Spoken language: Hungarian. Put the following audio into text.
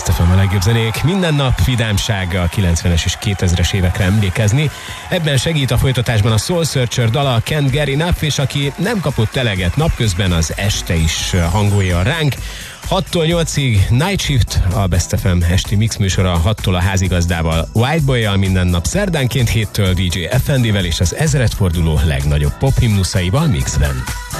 Best FM a legjobb zenék. Minden nap vidámság, a 90-es és 2000-es évekre emlékezni. Ebben segít a folytatásban a Soul Searcher dala Can't Get Enough, és aki nem kapott eleget napközben, az este is hangolja ránk. 6-tól 8-ig Night Shift, a Best FM esti mix műsora 6-tól a házigazdával, Whiteboy-jal minden nap, szerdánként 7-től DJ FND-vel és az 1000 forduló legnagyobb pop himnuszaival mixben.